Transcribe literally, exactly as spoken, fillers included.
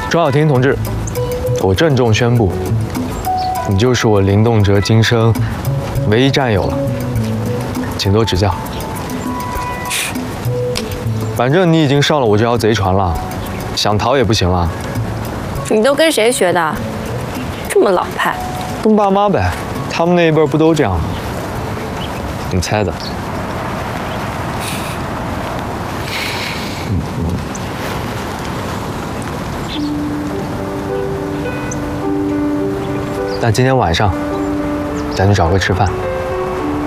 庄小婷同志，我郑重宣布，你就是我林动辄今生唯一战友了，请多指教。反正你已经上了我这条贼船了，想逃也不行了。 你都跟谁学的？这么老派？ 跟爸妈呗，他们那一辈不都这样吗？你猜的。那今天晚上，咱就找个吃饭。